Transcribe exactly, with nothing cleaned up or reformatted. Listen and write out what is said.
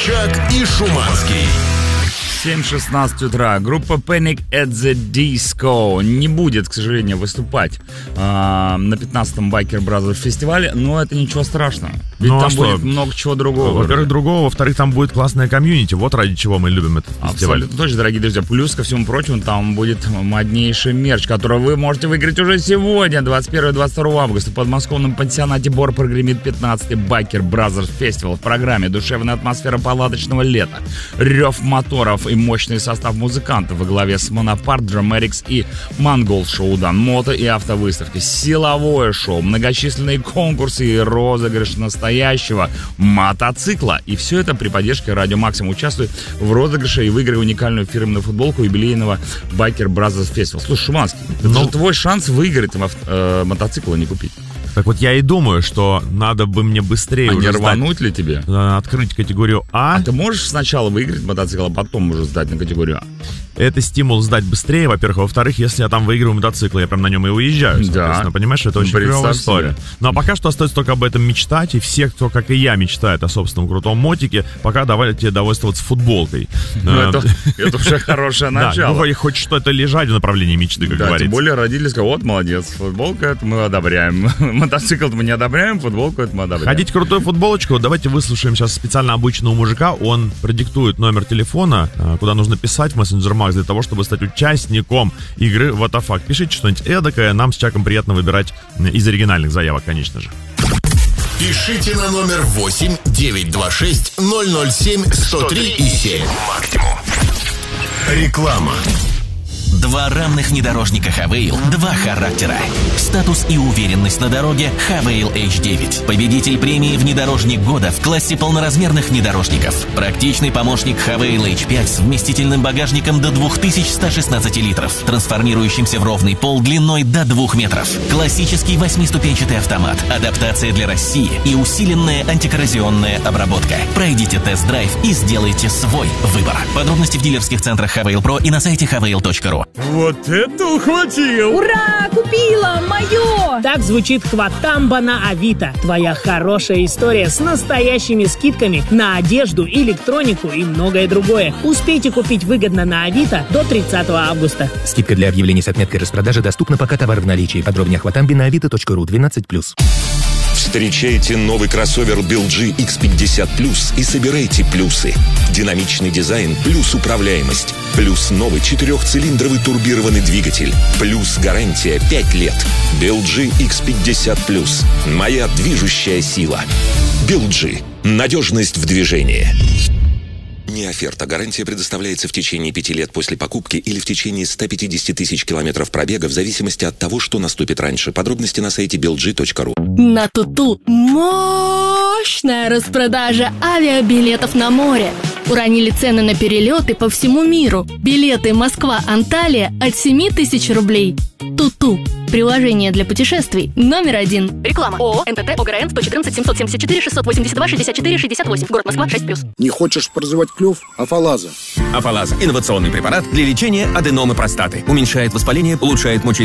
Собчак и Шуманский. семь шестнадцать утра. Группа Panic at the Disco не будет, к сожалению, выступать э, на пятнадцатом Biker Brothers фестивале, но это ничего страшного. Ведь ну, там а будет что? много чего другого. Во-первых, другого, во-вторых, там будет классная комьюнити. Вот ради чего мы любим этот фестиваль. Абсолютно точно, дорогие друзья. Плюс ко всему прочему, там будет моднейший мерч, который вы можете выиграть уже сегодня, двадцать первого и двадцать второго августа. В подмосковном пансионате Бор прогремит пятнадцатый Biker Brothers Festival. В программе душевная атмосфера палаточного лета, рев моторов и мощный состав музыкантов во главе с Монопарт, Dramatics и Монгол Шоудан, мото и автовыставки, силовое шоу, многочисленные конкурсы и розыгрыш настоящего мотоцикла. И все это при поддержке Радио Максимум. Участвует в розыгрыше и выиграй уникальную фирменную футболку юбилейного Biker Brothers Festival. Слушай, Шуманский, это ну... же твой шанс выиграть э, мотоцикл, а не купить. Так вот я и думаю, что надо бы мне быстрее а уже не рвануть сдать, ли тебе? Открыть категорию А. А ты можешь сначала выиграть мотоцикл, а потом уже сдать на категорию А? Это стимул сдать быстрее, во-первых. Во-вторых, если я там выиграю мотоцикл, я прям на нем и уезжаю. Да. Понимаешь, это очень клевая история. Себе. Ну а пока что остается только об этом мечтать. И все, кто, как и я, мечтает о собственном крутом мотике, пока давайте довольствоваться футболкой. Ну, это, это уже хорошее начало. Да, ну, хоть что-то лежать в направлении мечты, как да, говорится. Тем более родители сказали, вот, молодец, футболка это мы одобряем. Мотоцикл мы не одобряем, футболку это мы одобряем. Хотите крутую футболочку? Давайте выслушаем сейчас специально обученного мужика. Он продиктует номер телефона, куда нужно писать в Messenger Max для того, чтобы стать участником игры What the fuck. Пишите что-нибудь эдакое, нам с Чаком приятно выбирать из оригинальных заявок, конечно же. Пишите на номер восемь девятьсот двадцать шесть ноль ноль семь сто три и семь. Максимум. Реклама. Два равных внедорожника Хавейл, два характера. Статус и уверенность на дороге Хавейл эйч девять. Победитель премии «Внедорожник года» в классе полноразмерных внедорожников. Практичный помощник Хавейл эйч пять с вместительным багажником до две тысячи сто шестнадцать литров, трансформирующимся в ровный пол длиной до двух метров. Классический восьмиступенчатый автомат, адаптация для России и усиленная антикоррозионная обработка. Пройдите тест-драйв и сделайте свой выбор. Подробности в дилерских центрах Хавейл Про и на сайте хавейл точка ру. Вот это ухватил! Ура! Купила! Мое! Так звучит Хватамба на Авито. Твоя хорошая история с настоящими скидками на одежду, электронику и многое другое. Успейте купить выгодно на Авито до тридцатого августа. Скидка для объявлений с отметкой распродажи доступна, пока товар в наличии. Подробнее о Хватамбе на авито точка ру двенадцать плюс. Встречайте новый кроссовер би эл джи икс пятьдесят плюс и собирайте плюсы. Динамичный дизайн плюс управляемость. Плюс новый четырехцилиндровый турбированный двигатель. Плюс гарантия пять лет. би эл джи икс пятьдесят плюс. Моя движущая сила. би эл джи. Надежность в движении. Не оферта. Гарантия предоставляется в течение пяти лет после покупки или в течение ста пятидесяти тысяч километров пробега в зависимости от того, что наступит раньше. Подробности на сайте би эл джи точка ру. На Туту мощная распродажа авиабилетов на море. Уронили цены на перелеты по всему миру. Билеты Москва-Анталия от семи тысяч рублей. Туту. Приложение для путешествий номер один. Реклама. ООО НТТ ОГРН сто четырнадцать семьсот семьдесят четыре шестьсот восемьдесят два шестьдесят четыре шестьдесят восемь. Город Москва шесть плюс. Не хочешь прозевать клюв? Афалаза. Афалаза. Инновационный препарат для лечения аденомы простаты. Уменьшает воспаление, улучшает мочеиспускание.